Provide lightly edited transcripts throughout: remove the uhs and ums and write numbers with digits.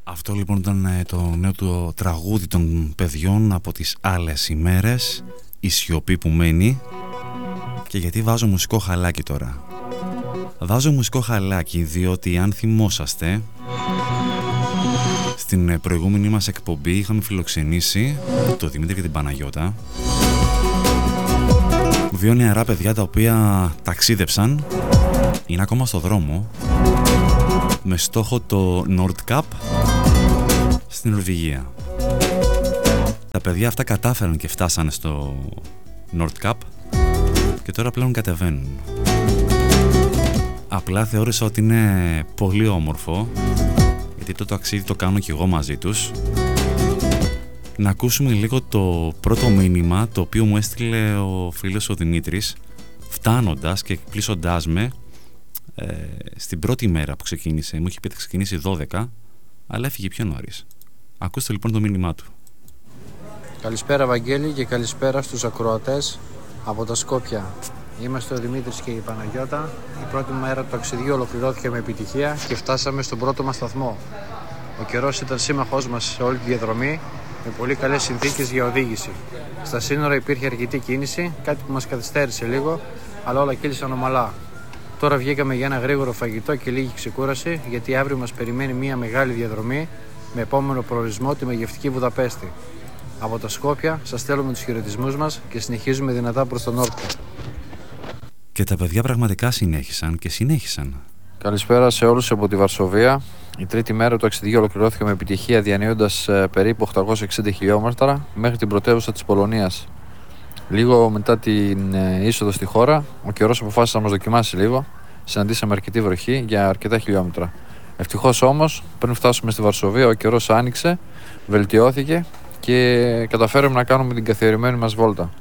Αυτό λοιπόν ήταν το νέο του τραγούδι των παιδιών από τις άλλες ημέρες, η σιωπή που μένει. Και γιατί βάζω μουσικό χαλάκι τώρα? Βάζω μουσικό χαλάκι διότι αν θυμόσαστε, στην προηγούμενη μας εκπομπή είχαμε φιλοξενήσει το Δημήτρη και την Παναγιώτα, δύο νεαρά παιδιά τα οποία ταξίδεψαν, είναι ακόμα στο δρόμο, με στόχο το Nordkapp στην Νορβηγία. Τα παιδιά αυτά κατάφεραν και φτάσανε στο Nordkapp και τώρα πλέον κατεβαίνουν. Απλά θεώρησα ότι είναι πολύ όμορφο, γιατί το ταξίδι το κάνω και εγώ μαζί τους, να ακούσουμε λίγο το πρώτο μήνυμα το οποίο μου έστειλε ο φίλος ο Δημήτρης, φτάνοντας και εκπλήσοντάς με στην πρώτη μέρα που ξεκίνησε. Μου είχε πει ότι θα ξεκινήσει 12, αλλά έφυγε πιο νωρίς. Ακούστε λοιπόν το μήνυμά του. Καλησπέρα Βαγγέλη και καλησπέρα στους ακροατές από τα Σκόπια. Είμαστε ο Δημήτρης και η Παναγιώτα. Η πρώτη μέρα του ταξιδιού ολοκληρώθηκε με επιτυχία και φτάσαμε στον πρώτο μας σταθμό. Ο καιρός ήταν σύμμαχός μας σε όλη τη διαδρομή, με πολύ καλές συνθήκες για οδήγηση. Στα σύνορα υπήρχε αρκετή κίνηση, κάτι που μας καθυστέρησε λίγο, αλλά όλα κύλησαν ομαλά. Τώρα βγήκαμε για ένα γρήγορο φαγητό και λίγη ξεκούραση, γιατί αύριο μας περιμένει μια μεγάλη διαδρομή με επόμενο προορισμό τη μαγευτική Βουδαπέστη. Από τα Σκόπια σας στέλνουμε τους χαιρετισμούς μας και συνεχίζουμε δυνατά προς τον Nordkapp. Και τα παιδιά πραγματικά συνέχισαν. Καλησπέρα σε όλους από τη Βαρσοβία. Η τρίτη μέρα του ταξιδιού ολοκληρώθηκε με επιτυχία, διανύοντας περίπου 860 χιλιόμετρα μέχρι την πρωτεύουσα της Πολωνίας. Λίγο μετά την είσοδο στη χώρα, ο καιρός αποφάσισε να μας δοκιμάσει λίγο. Συναντήσαμε αρκετή βροχή για αρκετά χιλιόμετρα. Ευτυχώς όμως, πριν φτάσουμε στη Βαρσοβία, ο καιρός άνοιξε, βελτιώθηκε και καταφέραμε να κάνουμε την καθιερωμένη μας βόλτα.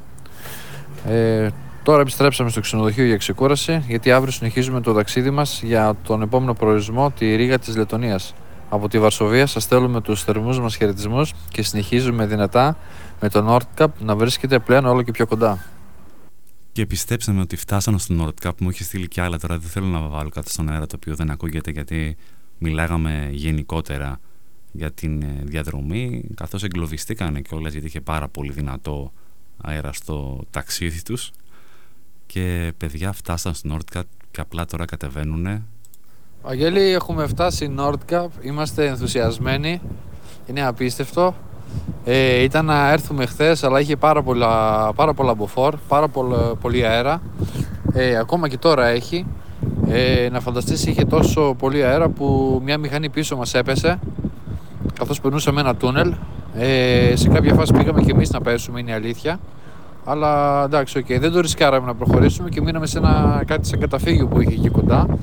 Τώρα επιστρέψαμε στο ξενοδοχείο για ξεκούραση, γιατί αύριο συνεχίζουμε το ταξίδι μας για τον επόμενο προορισμό, τη Ρήγα της Λετωνίας. Από τη Βαρσοβία σας στέλνουμε τους θερμούς μας χαιρετισμούς και συνεχίζουμε δυνατά με το Nordkapp να βρίσκεται πλέον όλο και πιο κοντά. Και πιστέψτε με ότι φτάσαμε στο Nordkapp, μου είχε στείλει κι άλλα, τώρα δεν θέλω να βάλω κάτι στον αέρα το οποίο δεν ακούγεται, γιατί μιλάγαμε γενικότερα για την διαδρομή, καθώς εγκλωβιστήκανε κιόλας, γιατί είχε πάρα πολύ δυνατό αέρα στο ταξίδι τους. Και παιδιά φτάσαν στο Nordkapp και απλά τώρα κατεβαίνουνε. Αγγέλη, έχουμε φτάσει Nordkapp, είμαστε ενθουσιασμένοι, είναι απίστευτο. Ήταν να έρθουμε χθες, αλλά είχε πάρα πολλά μποφόρ, πάρα πολύ αέρα. Ακόμα και τώρα έχει. Να φανταστείς, είχε τόσο πολύ αέρα που μια μηχανή πίσω μας έπεσε καθώς περνούσαμε ένα τούνελ. Σε κάποια φάση πήγαμε και εμείς να πέσουμε, είναι η αλήθεια. Αλλά εντάξει, δεν το ρισκάραμε να προχωρήσουμε και μείναμε σε κάτι σαν καταφύγιο που είχε εκεί κοντά.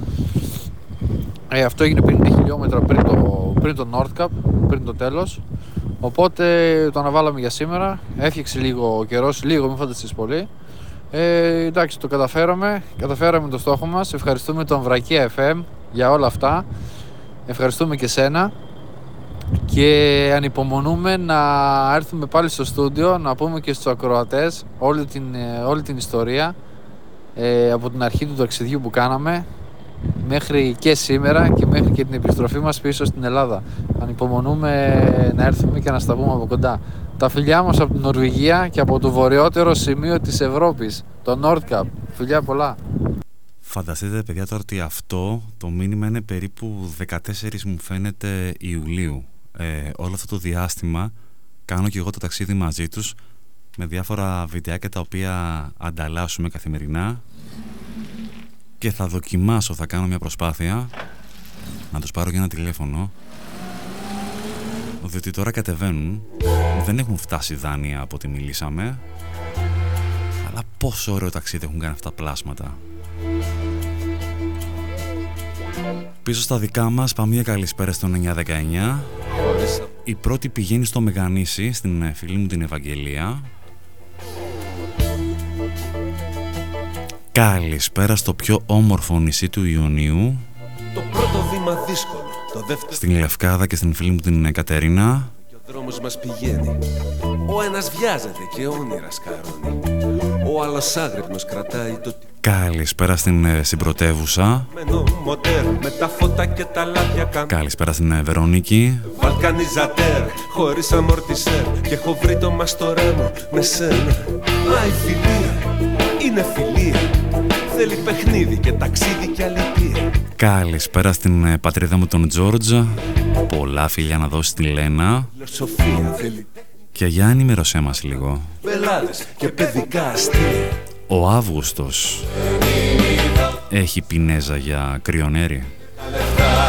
Αυτό έγινε 50 χιλιόμετρα πριν το Nordkapp, πριν το τέλος. Οπότε το αναβάλαμε για σήμερα. Έφτιαξε λίγο ο καιρός, μην φανταστείς πολύ. Εντάξει, το καταφέραμε το στόχο μας. Ευχαριστούμε τον Βρακία FM για όλα αυτά. Ευχαριστούμε και σένα. Και ανυπομονούμε να έρθουμε πάλι στο στούντιο να πούμε και στους ακροατές όλη την ιστορία από την αρχή του ταξιδιού που κάναμε μέχρι και σήμερα και μέχρι και την επιστροφή μας πίσω στην Ελλάδα. Ανυπομονούμε να έρθουμε και να στα πούμε από κοντά. Τα φιλιά μας από την Νορβηγία και από το βορειότερο σημείο της Ευρώπης, το Nordkapp. Φιλιά πολλά. Φανταστείτε παιδιά τώρα ότι αυτό το μήνυμα είναι περίπου 14 μου φαίνεται Ιουλίου. Όλο αυτό το διάστημα κάνω και εγώ το ταξίδι μαζί τους με διάφορα βιντεάκια τα οποία ανταλλάσσουμε καθημερινά και θα κάνω μια προσπάθεια να τους πάρω για ένα τηλέφωνο, διότι τώρα κατεβαίνουν, δεν έχουν φτάσει Δάνεια από ό,τι μιλήσαμε, αλλά πόσο ωραίο ταξίδι έχουν κάνει αυτά τα πλάσματα. Πίσω στα δικά μας πάμε μια καλησπέρα στον 919. Η πρώτη πηγαίνει στο Μεγανήσι, στην φίλη μου την Ευαγγελία. Καλησπέρα στο πιο όμορφο νησί του Ιωνίου, το πρώτο βήμα δύσκολο, το δεύτερο στην Λευκάδα και στην φίλη μου την Κατερίνα. Και ο δρόμος μας πηγαίνει, ο ένας βιάζεται και όνειρα σκαρώνει. Ο Ο άλλος άγρυπνος κρατάει το Καλησπέρα στην πρωτεύουσα. μοτέρ με τα φώτα και τα λάδια. Καλησπέρα στην Βερονίκη. Βαλκανιζατέρ χωρίς αμορτισέρ. Και έχω βρει το μαστορέ μου με σένα. Μα η φιλία είναι φιλία. Θέλει παιχνίδι και ταξίδι και αλήθεια. Καλησπέρα στην πατρίδα μου τον Τζόρτζα. Πολλά φιλιά να δώσει στη Λένα. Φιλοσοφία θέλει. Και για ενημέρωσέ μας λίγο. Πελάδες και παιδικά αστεία. Ο Αύγουστος έχει πινέζα για κρυονέρι.